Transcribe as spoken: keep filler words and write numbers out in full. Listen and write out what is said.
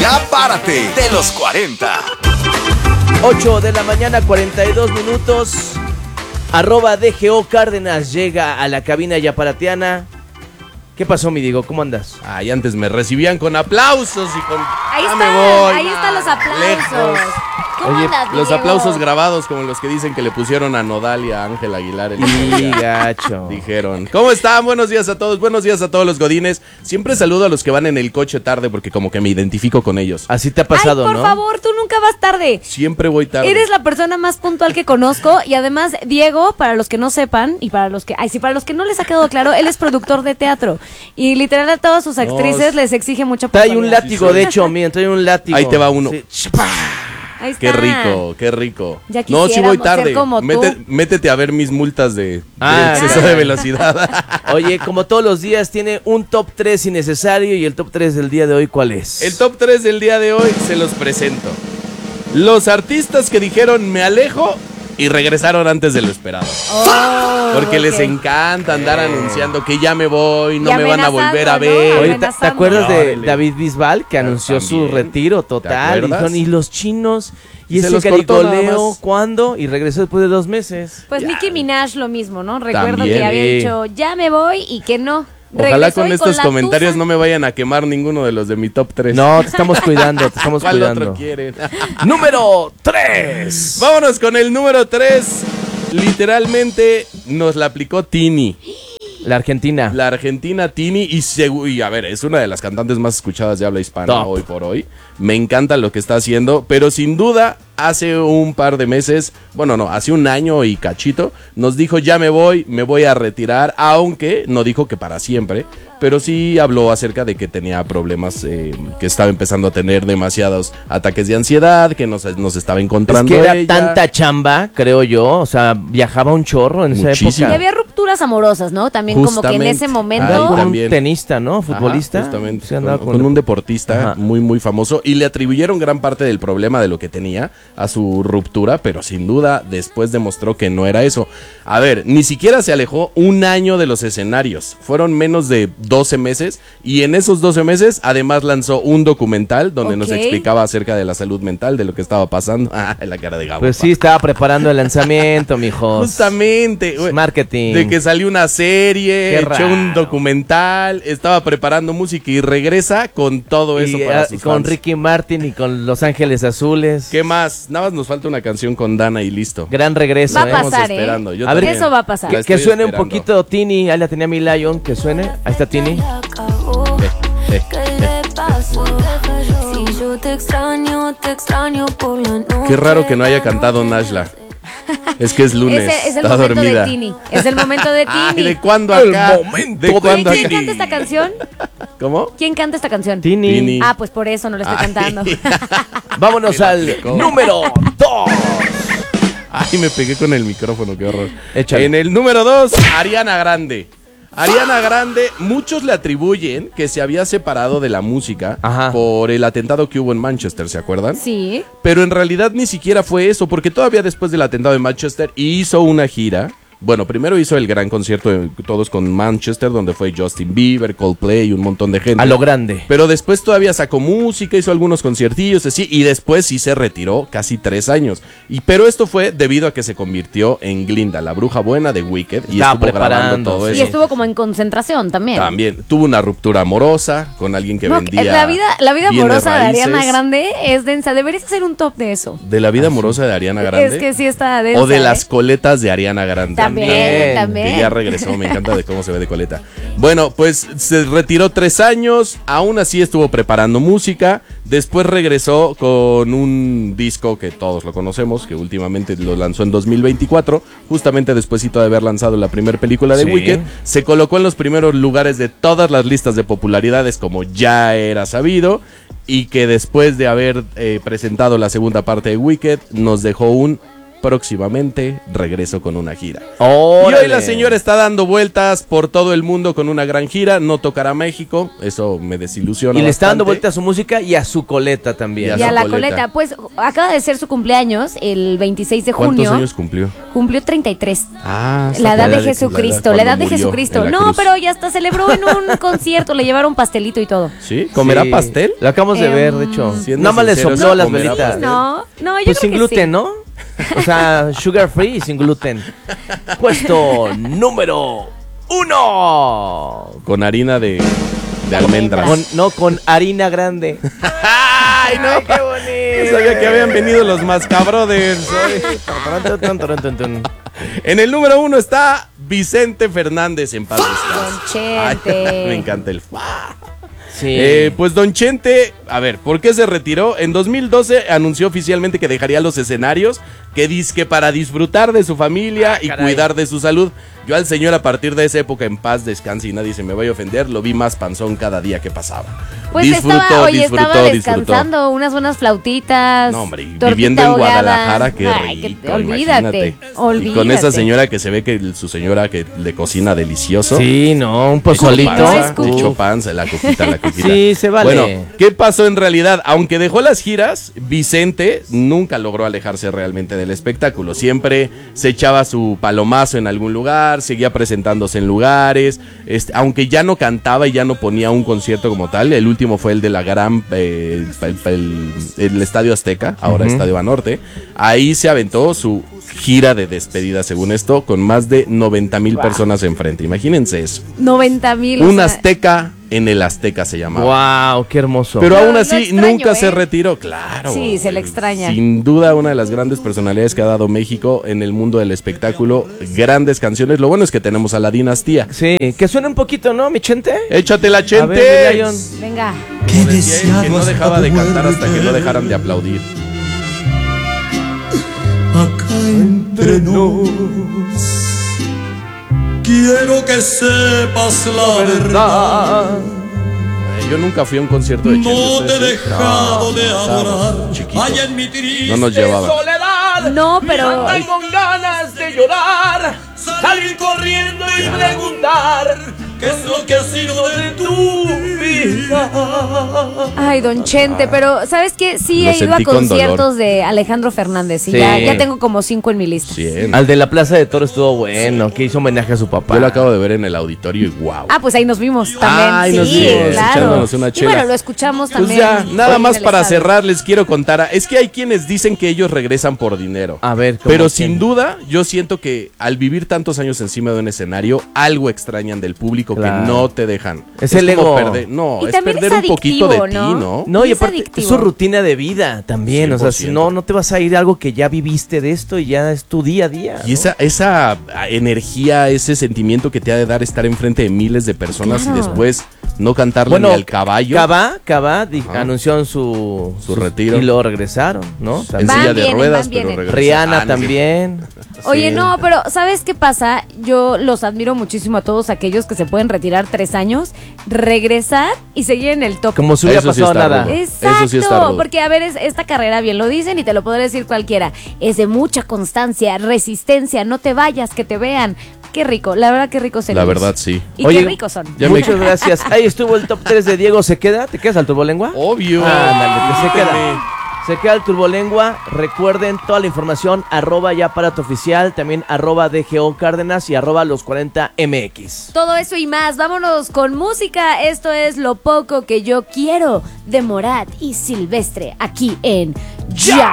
Ya párate de los cuarenta. ocho de la mañana, cuarenta y dos minutos. Arroba D G O Cárdenas llega a la cabina yaparatiana. ¿Qué pasó, mi Diego? ¿Cómo andas? Ay, antes me recibían con aplausos y con... Ahí ya están, me voy, ahí están los aplausos. lejos. ¿Cómo Oye, andas, Los Diego? aplausos grabados como los que dicen que le pusieron a Nodal y a Ángel Aguilar. El Y gacho. Dijeron, ¿cómo están? Buenos días a todos, buenos días a todos los godines. Siempre saludo a los que van en el coche tarde porque como que me identifico con ellos. Así te ha pasado, Ay, por ¿no? favor, tú nunca vas tarde. Siempre voy tarde. Eres la persona más puntual que conozco y además Diego, para los que no sepan y para los que, ay, sí, para los que no les ha quedado claro, él es productor de teatro y literal a todas sus actrices No, les exige mucha Trae un puntualidad. látigo, de hecho, miren, trae un látigo. Ahí te va uno. Sí. Ahí está. Qué rico, qué rico. Ya No, sí voy quisiéramos tarde. ser como tú. Mete- métete a ver mis multas de, de Ah, exceso ya. de velocidad. Oye, como todos los días, tiene un top tres innecesario. ¿Y el top tres del día de hoy cuál es? El top tres del día de hoy se los presento. Los artistas que dijeron me alejo y regresaron antes de lo esperado. Oh, Porque ok. les encanta andar anunciando que ya me voy, no Y me van a amenazando, volver a ¿no? ver. Oye, ¿te, amenazando. te acuerdas de Órale. David Bisbal que anunció su También. retiro ¿Te total? Y, acuerdas? dijeron, ¿y los chinos? Y Y se ese los cortó nada carigoleo, más. ¿cuándo? Y regresó después de dos meses. Pues Ya. Nicki Minaj lo mismo, ¿no? Recuerdo También, que había sí. dicho, ya me voy y que no. Ojalá Regresó con y estos la comentarios tusa. no me vayan a quemar ninguno de los de mi top tres. No, te estamos cuidando, te estamos ¿Cuál cuidando. otro quieren? Número tres. Vámonos con el número tres. Literalmente nos la aplicó Tini. La Argentina. La argentina Tini y, segu- y a ver, es una de las cantantes más escuchadas de habla hispana Top. hoy por hoy. Me encanta lo que está haciendo, pero sin duda hace un par de meses, bueno no, hace un año y cachito, nos dijo ya me voy, me voy a retirar, aunque no dijo que para siempre, pero sí habló acerca de que tenía problemas, eh, que estaba empezando a tener demasiados ataques de ansiedad, que nos, nos estaba Es encontrando que era ella. tanta chamba, creo yo. O sea, viajaba un chorro en esa Muchísimo. Y época. había rupturas amorosas, ¿no? También como que en Justamente. ese Andaba momento... Ahí con también. un tenista, ¿no? Futbolista. Ajá, justamente, Sí, andaba con, con un deportista Ajá. muy muy famoso y le atribuyeron gran parte del problema de lo que tenía a su ruptura, pero sin duda después demostró que no era eso. A ver, ni siquiera se alejó un año de los escenarios, fueron menos de doce meses y en esos doce meses además lanzó un documental donde nos Ok. explicaba acerca de la salud mental, de lo que estaba pasando. Ah, la cara de Gabo. Pues pa. sí, estaba preparando el lanzamiento, mijos. Justamente, güey. Marketing. De que salió una serie, Qué echó un raro. documental, estaba preparando música y regresa con todo eso Y, para ah, sus con fans. Ricky Martin y con Los Ángeles Azules. ¿Qué más? Nada más nos falta una canción con Dana y listo. Gran regreso. Va a ¿eh? Estamos pasar, ¿eh? esperando. Yo A ver, también. eso va a pasar. Que, La que estoy suene un esperando. poquito Tini. Ahí la tenía mi Lion. Que suene. Ahí está Tini. Eh, Si yo te extraño, te extraño por la noche. Qué raro que no haya cantado Nashla. Es que es lunes. Ese es el está momento dormida. de Tini. Es el momento de Ay, Tini. ¿de cuándo El acá? momento ¿De de cuándo ¿Quién acá? canta esta canción? ¿Cómo? ¿Quién canta esta canción? Tini. Tini. Ah, pues por eso no lo estoy Ay. cantando. Vámonos Me la al aplicó. número dos. Ay, me pegué con el micrófono, qué horror. Échale. En el número dos, Ariana Grande. Ariana Grande, muchos le atribuyen que se había separado de la música Ajá. por el atentado que hubo en Manchester, ¿se acuerdan? Sí. Pero en realidad ni siquiera fue eso, porque todavía después del atentado de Manchester hizo una gira. Bueno, primero hizo el gran concierto de todos con Manchester, donde fue Justin Bieber, Coldplay y un montón de gente. A lo grande. Pero después todavía sacó música, hizo algunos conciertillos así, y después sí se retiró casi tres años. Y pero esto fue debido a que se convirtió en Glinda, la bruja buena de Wicked, y Estaba estuvo grabando preparando, todo sí. Y eso. estuvo como en concentración también. También tuvo una ruptura amorosa con alguien que No, vendía. la vida, la vida bienes amorosa de raíces. Ariana Grande es densa. Deberías hacer un top de eso. De la vida amorosa de Ariana Grande. Es que sí está densa. O de ¿eh? las coletas de Ariana Grande. También, También. también. Que ya regresó, me encanta de cómo se ve de coleta. Bueno, pues se retiró tres años, aún así estuvo preparando música, después regresó con un disco que todos lo conocemos, que últimamente lo lanzó en dos mil veinticuatro, justamente despuesito de haber lanzado la primera película de Sí. Wicked, se colocó en los primeros lugares de todas las listas de popularidades como ya era sabido, y que después de haber eh, presentado la segunda parte de Wicked, nos dejó un próximamente regreso con una gira. Y ¡Órale! hoy la señora está dando vueltas por todo el mundo con una gran gira, no tocará México, eso me desilusiona Y le está dando bastante. vuelta a su música y a su coleta también. Y a Y a su la coleta. coleta. Pues acaba de ser su cumpleaños, el veintiséis de ¿Cuántos junio. años cumplió? Cumplió treinta y tres. Ah, La edad de la Jesucristo, cuando la edad de murió Jesucristo. en la No, cruz. pero ya hasta celebró en un concierto, le llevaron pastelito y todo. ¿Sí? ¿Comerá Sí, pastel? Lo acabamos de Em, ver, de hecho. siendo Nada más le sinceros, sopló las ¿comerá velitas. pastel? No, no, yo Pues creo sin que gluten, sí. ¿no? O sea, sugar free y sin gluten. Puesto número uno. Con harina de, de almendras. Con, no, con harina grande. ¡Ay, no! ¡Qué bonito! No sabía que habían venido los Mascabrothers. En el número uno está Vicente Fernández en paz descanse. Don Chente. Ay, me encanta el fa. Sí. Eh, pues Don Chente, a ver, ¿por qué se retiró? En dos mil doce anunció oficialmente que dejaría los escenarios, que dizque para disfrutar de su familia Ah, y caray. cuidar de su salud. Yo al señor a partir de esa época en paz descanse y nadie se me vaya a ofender, lo vi más panzón cada día que pasaba. Pues disfrutó, estaba, oye, disfrutó, estaba disfrutó. descansando, unas buenas flautitas. No, hombre, y tortita viviendo en ahogada. Guadalajara, qué Ay, que- rico, olvídate, imagínate. olvídate. Y con esa señora que se ve que el- su señora que le cocina delicioso. Sí, no, un Echó pozolito. panza, Uf. echó panza, la coquita, la coquita. Sí, se vale. Bueno, ¿qué pasó en realidad? Aunque dejó las giras, Vicente nunca logró alejarse realmente del espectáculo. Siempre se echaba su palomazo en algún lugar, seguía presentándose en lugares, este, aunque ya no cantaba y ya no ponía un concierto como tal. El último fue el de la gran, eh, el, el- el Estadio Azteca, ahora Ujú. Estadio Banorte. Ahí se aventó su gira de despedida, según esto, con más de noventa mil personas enfrente. Imagínense eso. noventa mil. Un Azteca en el Azteca se llamaba. Wow, qué hermoso. Pero Lo- aún lo así extraño, nunca se ¿eh? retiró, claro. Sí, se le extraña. Sin duda una de las grandes personalidades que ha dado México en el mundo del espectáculo. Grandes canciones. Lo bueno es que tenemos a la dinastía. Sí, que suene un poquito, ¿no, mi Chente? Échate la A ver, Chente. mi Lion. Venga. Como decía él, que no dejaba de cantar hasta que no dejaran de aplaudir. Acá entre nos, quiero que sepas la verdad. Eh, Yo nunca fui a un concierto de Chente. No te he ¿ustedes sí? dejado de estábamos adorar. chiquitos. Allá en mi triste No nos llevaban. No, pero. con ganas de llorar, salir corriendo y preguntar ¿qué es lo que ha sido de tu vida? Ay, Don Chente, pero ¿sabes qué? Sí Lo he ido a sentí con conciertos dolor. de Alejandro Fernández y Sí. ya, ya tengo como cinco en mi lista. Cien. Al de la Plaza de Toro estuvo bueno, que hizo homenaje a su papá. Yo lo acabo de ver en el auditorio y wow. Ah, pues ahí nos vimos también. Ay, sí, nos vimos, claro. echándonos una Y chela. bueno, lo escuchamos Pues también. ya, nada en más el para estadio. cerrar les quiero contar, a- es que hay quienes dicen que ellos regresan por dinero. A ver, ¿cómo pero quién? sin duda, yo siento que al vivir tantos años encima de un escenario, algo extrañan del público Claro. que no te dejan. Es el como ego. perder- no, Y es también perder es un poquito de adictivo, ti, ¿no? ¿no? No, y Es aparte adictivo. es su rutina de vida también, o sea, si cien por ciento. no, no te vas a ir a algo que ya viviste de esto y ya es tu día a día. Y ¿no? esa, esa energía, ese sentimiento que te ha de dar estar enfrente de miles de personas Claro. y después no cantarle Bueno, ni al caballo. Cabá, Cabá di- Ajá. anunció su, Su retiro. y luego regresaron, ¿no? en También. Van, silla de vienen, ruedas, van, pero vienen. regresó. Rihanna Ah, no, sí. también. Oye, Sí. no, pero ¿sabes qué pasa? Yo los admiro muchísimo a todos aquellos que se pueden retirar tres años, regresar y seguir en el top. Como si hubiera Eso sí pasado está nada. rudo. Exacto, Eso sí está rudo. porque a ver, es- esta carrera, bien lo dicen y te lo podrá decir cualquiera, es de mucha constancia, resistencia, no te vayas, que te vean. Qué rico, la verdad que rico se La les. verdad, sí. Y Oye, qué ricos son. Ya me- Muchas gracias. Ahí estuvo el top tres de Diego. ¿Se queda? ¿Te quedas al turbolengua? Obvio. Ándale, que se queda. Se queda el turbolengua. Recuerden toda la información, arroba ya para tu oficial, también arroba D G O Cárdenas y arroba los cuarenta M X. Todo eso y más, vámonos con música. Esto es Lo Poco Que Yo Quiero de Morat y Silvestre aquí en Ya